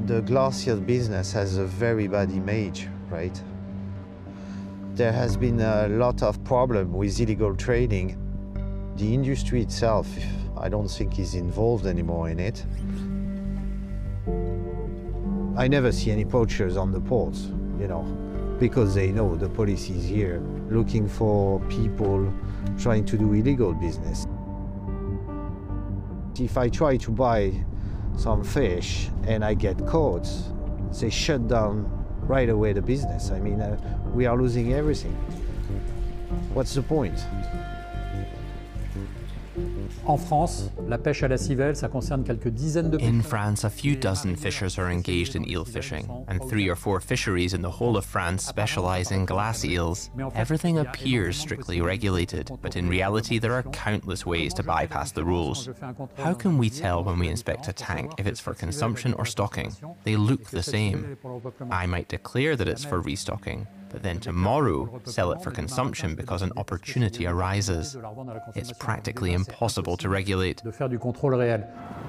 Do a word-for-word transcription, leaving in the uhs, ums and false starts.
The glacier business has a very bad image, right? There has been a lot of problem with illegal trading. The industry itself, I don't think is involved anymore in it. I never see any poachers on the ports, you know, because they know the police is here looking for people trying to do illegal business. If I try to buy some fish and I get caught, they shut down right away the business. I mean, uh, we are losing everything. What's the point? En France, la pêche à la civelle, ça concerne quelques dizaines de In France, a few dozen fishers are engaged in eel fishing, and three or four fisheries in the whole of France specialize in glass eels. Everything appears strictly regulated, but in reality there are countless ways to bypass the rules. How can we tell when we inspect a tank if it's for consumption or stocking? They look the same. I might declare that it's for restocking, but then tomorrow sell it for consumption because an opportunity arises. It's practically impossible to regulate. de faire du contrôle réel.